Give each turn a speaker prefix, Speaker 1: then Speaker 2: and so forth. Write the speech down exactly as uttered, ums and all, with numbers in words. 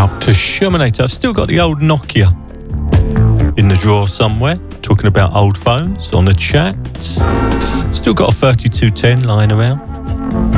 Speaker 1: out to Shermanator. I've still got the old Nokia in the drawer somewhere. Talking about old phones on the chat. Still got a thirty-two ten lying around.